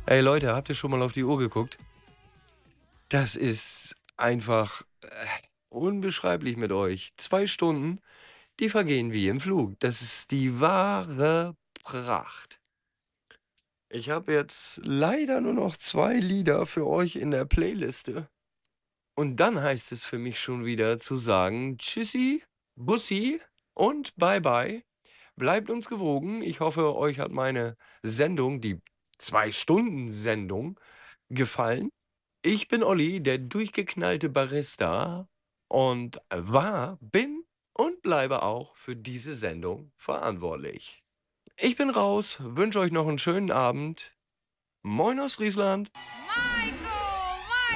Ey Leute, habt ihr schon mal auf die Uhr geguckt? Das ist einfach unbeschreiblich mit euch. 2 Stunden, die vergehen wie im Flug. Das ist die wahre Pracht. Ich habe jetzt leider nur noch 2 Lieder für euch in der Playliste. Und dann heißt es für mich schon wieder zu sagen: „Tschüssi, Bussi und Bye bye. Bleibt uns gewogen. Ich hoffe, euch hat meine Sendung, die 2-Stunden-Sendung, gefallen. Ich bin Olli, der durchgeknallte Barista und bin und bleibe auch für diese Sendung verantwortlich. Ich bin raus, wünsche euch noch einen schönen Abend. Moin aus Friesland.